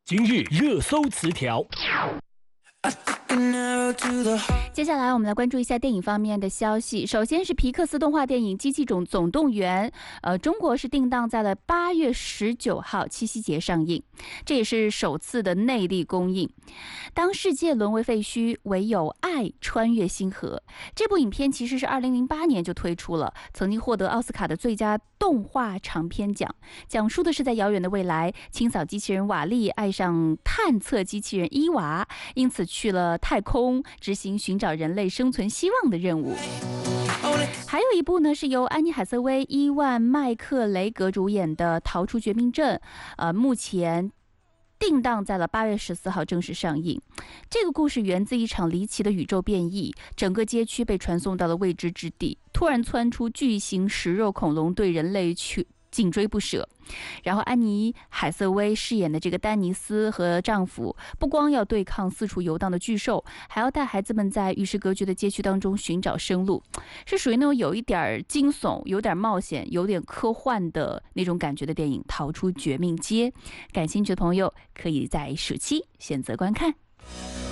今日热搜词条。 接下来我们来关注一下电影方面的消息。首先是皮克斯动画电影《机器总动员》，中国是定档在了8月19号七夕节上映，这也是首次的内地公映。当世界沦为废墟，唯有爱穿越星河。这部影片其实是2008年就推出了，曾经获得奥斯卡的最佳动画长片奖。讲述的是在遥远的未来，清扫机器人瓦力爱上探测机器人伊娃，因此去了太空，执行寻找人类生存希望的任务。还有一部呢，是由安妮海瑟薇、伊万麦克雷格主演的《逃出绝命镇》，目前定档在了8月14号正式上映。这个故事源自一场离奇的宇宙变异，整个街区被传送到了未知之地，突然窜出巨型食肉恐龙，对人类紧追不舍。然后安妮海瑟薇饰演的这个丹尼斯和丈夫，不光要对抗四处游荡的巨兽，还要带孩子们在与世隔绝的街区当中寻找生路，是属于那种有一点惊悚、有点冒险、有点科幻的那种感觉的电影《逃出绝命街》。感兴趣的朋友可以在暑期选择观看。